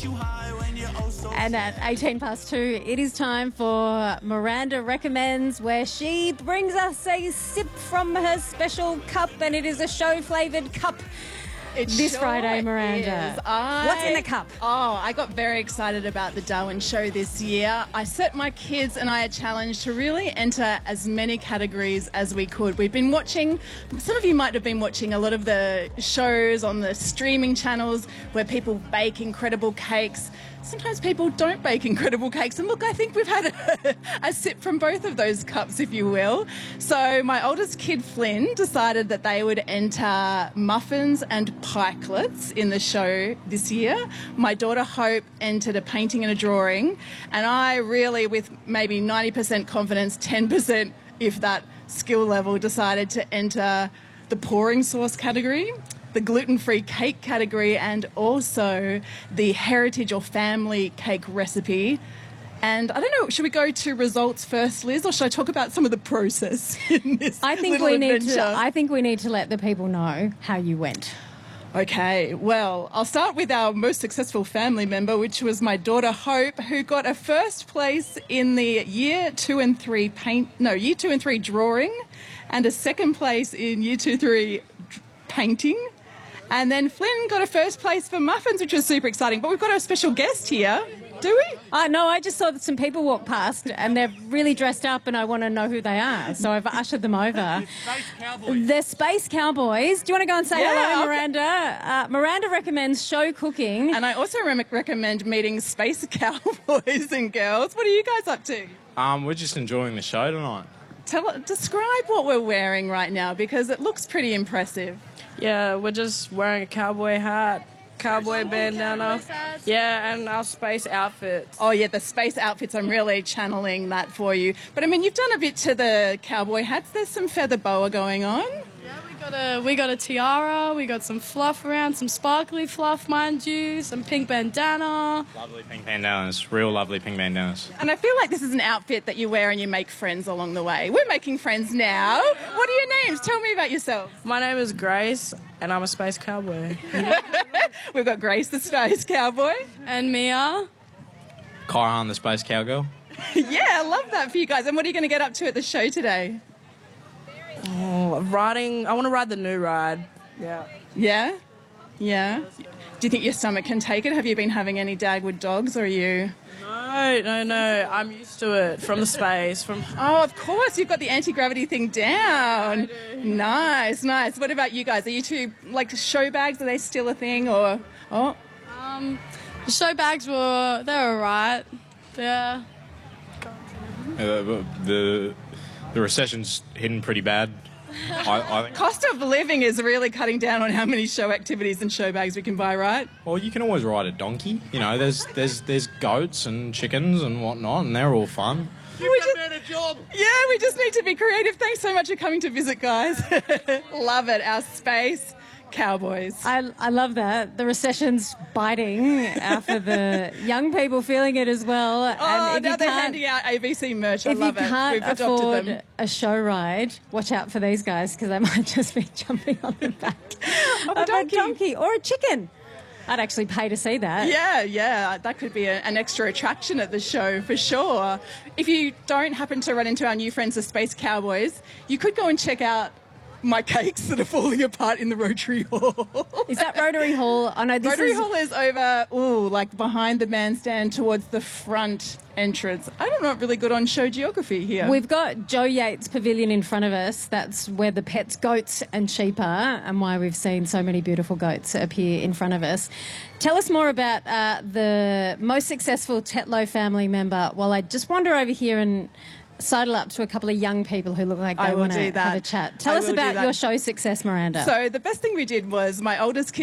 And at 18 past 2, it is time for Miranda Recommends, where she brings us a sip from her special cup, and it is a show-flavoured cup. This Friday, Miranda. What's in the cup? I got very excited about the Darwin show this year. I set my kids and I a challenge to really enter as many categories as we could. We've been watching, some of you might have been watching a lot of the shows on the streaming channels where people bake incredible cakes. Sometimes people don't bake incredible cakes. And look, I think we've had a sip from both of those cups, if you will. So my oldest kid, Flynn, decided that they would enter muffins and pikelets in the show this year. My daughter, Hope, entered a painting and a drawing. And I really, with maybe 90% confidence, 10%, if that skill level, decided to enter the pouring sauce category, the gluten-free cake category, and also the heritage or family cake recipe. And I don't know, should we go to results first, Liz, or should I talk about some of the process in this little adventure? I think we need to let the people know how you went. Okay, well, I'll start with our most successful family member, which was my daughter Hope, who got a first place in the year 2 and 3 drawing, and a second place in year 2-3 painting. And then Flynn got a first place for muffins, which was super exciting. But we've got a special guest here, do we? No, I just saw that some people walk past and they're really dressed up and I want to know who they are. So I've ushered them over. Space Cowboys. The Space Cowboys. Do you want to go and say hello, Miranda? Miranda recommends show cooking. And I also recommend meeting Space Cowboys and girls. What are you guys up to? We're just enjoying the show tonight. Describe what we're wearing right now, because it looks pretty impressive. Yeah, we're just wearing a cowboy hat, cowboy bandana. Yeah, and our space outfits. Oh, yeah, the space outfits. I'm really channeling that for you. But, I mean, you've done a bit to the cowboy hats. There's some feather boa going on. Yeah, we got a tiara, we got some fluff around, some sparkly fluff, mind you, some pink bandana. Lovely pink bandanas, real lovely pink bandanas. And I feel like this is an outfit that you wear and you make friends along the way. We're making friends now. What are your names? Tell me about yourselves. My name is Grace, and I'm a space cowboy. We've got Grace, the space cowboy. And Mia. Kaihan, the space cowgirl. Yeah, I love that for you guys. And what are you going to get up to at the show today? Riding. I want to ride the new ride. Yeah. Yeah? Yeah? Do you think your stomach can take it? Have you been having any Dagwood dogs, or are you... No. I'm used to it from the space. Oh, of course. You've got the anti-gravity thing down. I do. Nice. What about you guys? Are you two, like, show bags? Are they still a thing, or... Oh. The show bags they're all right. Yeah. The recession's hidden pretty bad. I think. Cost of living is really cutting down on how many show activities and show bags we can buy, right? Well, you can always ride a donkey. You know, there's goats and chickens and whatnot, and they're all fun. Give that man a job. Yeah, we just need to be creative. Thanks so much for coming to visit, guys. Love it. Our space cowboys. I love that. The recession's biting for the young people feeling it as well. Oh, now they're handing out ABC merch. I love it. If you can't We've adopted afford them. a show ride, watch out for these guys, because they might just be jumping on the back Of a donkey or a chicken. I'd actually pay to see that. Yeah, that could be an extra attraction at the show for sure. If you don't happen to run into our new friends, the Space Cowboys, you could go and check out my cakes that are falling apart in the Rotary Hall. Is that Rotary Hall? Oh, no, Rotary Hall is over, like behind the bandstand towards the front entrance. I'm not really good on show geography here. We've got Joe Yates Pavilion in front of us. That's where the pets, goats and sheep are, and why we've seen so many beautiful goats appear in front of us. Tell us more about the most successful Tetlow family member while I just wander over here and sidle up to a couple of young people who look like they want to have a chat. Tell us about your show success, Miranda. So the best thing we did was my oldest kid